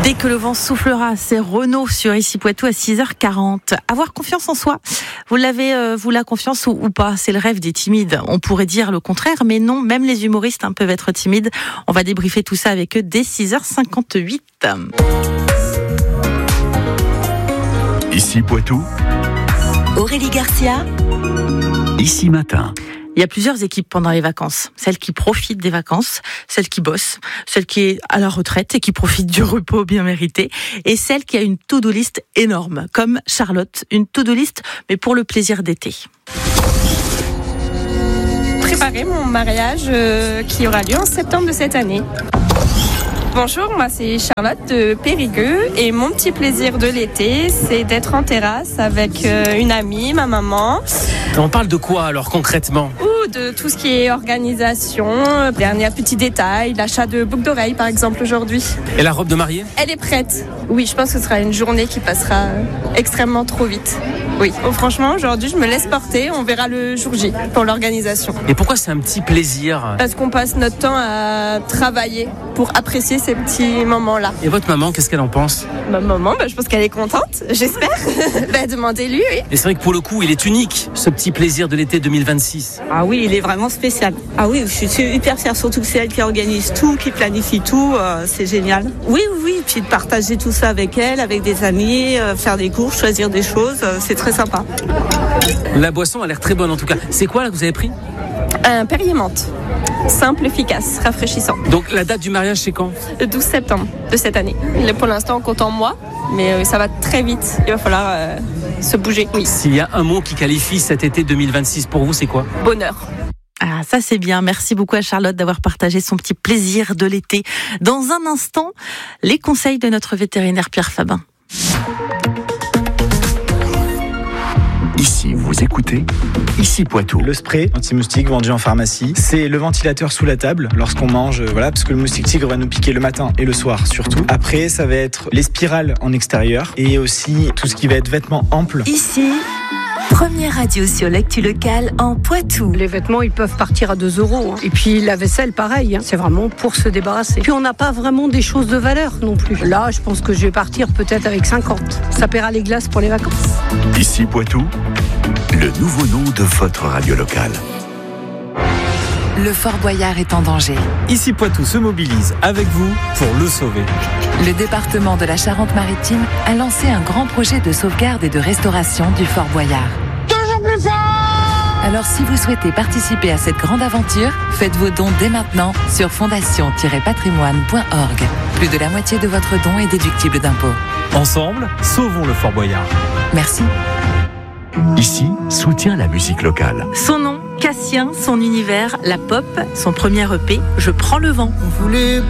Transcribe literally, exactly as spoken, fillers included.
Dès que le vent soufflera, c'est Renaud sur Ici Poitou à six heures quarante. Avoir confiance en soi, vous l'avez, euh, vous la confiance ou, ou pas? C'est le rêve des timides. On pourrait dire le contraire, mais non, même les humoristes hein, peuvent être timides. On va débriefer tout ça avec eux dès six heures cinquante-huit. Ici Poitou, Aurélie Garcia, Ici Matin. Il y a plusieurs équipes pendant les vacances. Celle qui profite des vacances, celle qui bosse, celle qui est à la retraite et qui profite du repos bien mérité, et celle qui a une to-do list énorme, comme Charlotte. Une to-do list, mais pour le plaisir d'été. Préparer mon mariage euh, qui aura lieu en septembre de cette année. Bonjour, moi c'est Charlotte de Périgueux et mon petit plaisir de l'été, c'est d'être en terrasse avec euh, une amie, ma maman. On parle de quoi alors concrètement ? Ou de tout ce qui est organisation, dernier petit détail, l'achat de boucles d'oreilles par exemple aujourd'hui. Et la robe de mariée ? Elle est prête. Oui, je pense que ce sera une journée qui passera extrêmement trop vite. Oui, oh, franchement aujourd'hui je me laisse porter, on verra le jour J pour l'organisation. Et pourquoi c'est un petit plaisir ? Parce qu'on passe notre temps à travailler pour apprécier ces petits moments-là. Et votre maman, qu'est-ce qu'elle en pense ? Ma maman, bah, je pense qu'elle est contente, j'espère. bah, demandez-lui, oui. Et c'est vrai que pour le coup, il est unique, ce petit plaisir de l'été deux mille vingt-six. Ah oui, il est vraiment spécial. Ah oui, je suis hyper fière, surtout que c'est elle qui organise tout, qui planifie tout, euh, c'est génial. Oui, oui, oui, puis de partager tout ça avec elle, avec des amis, euh, faire des courses, choisir des choses, euh, c'est très sympa. La boisson a l'air très bonne en tout cas. C'est quoi là que vous avez pris ? Un Perrier menthe. Simple, efficace, rafraîchissant. Donc la date du mariage c'est quand ? Le douze septembre de cette année. Là, pour l'instant on compte en mois, mais euh, ça va très vite. Il va falloir euh, se bouger. Oui. S'il y a un mot qui qualifie cet été deux mille vingt-six pour vous, c'est quoi ? Bonheur. Ah, ça c'est bien. Merci beaucoup à Charlotte d'avoir partagé son petit plaisir de l'été. Dans un instant, les conseils de notre vétérinaire Pierre Fabin. Ici, vous écoutez Ici Poitou. Le spray anti-moustique vendu en pharmacie, c'est le ventilateur sous la table lorsqu'on mange, voilà, parce que le moustique tigre va nous piquer le matin et le soir surtout. Après, ça va être les spirales en extérieur et aussi tout ce qui va être vêtements amples. ici, première radio sur l'actu locale en Poitou. Les vêtements, ils peuvent partir à deux euros. Hein. Et puis la vaisselle, pareil. Hein. C'est vraiment pour se débarrasser. Puis on n'a pas vraiment des choses de valeur non plus. Là, je pense que je vais partir peut-être avec cinquante. Ça paiera les glaces pour les vacances. Ici Poitou, le nouveau nom de votre radio locale. Le Fort Boyard est en danger. Ici Poitou se mobilise avec vous pour le sauver. Le département de la Charente-Maritime a lancé un grand projet de sauvegarde et de restauration du Fort Boyard. Toujours plus fort ! Alors si vous souhaitez participer à cette grande aventure, faites vos dons dès maintenant sur fondation tiret patrimoine point org. Plus de la moitié de votre don est déductible d'impôts. Ensemble, sauvons le Fort Boyard. Merci. Ici, soutient la musique locale. Son nom, Cassien, son univers, la pop, son premier E P, Je prends le vent. On voulait